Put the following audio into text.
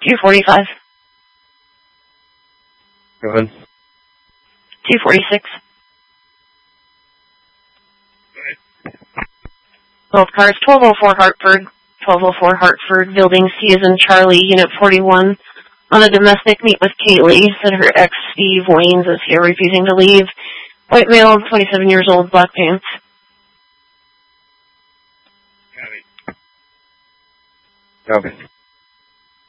245. Go ahead. 246. Both cars, 1204 Hartford. 1204 Hartford, building C as in Charlie, Unit 41. On a domestic, meet with Kaylee. Said her ex, Steve Waynes, is here refusing to leave. White male, 27 years old, black pants. Copy.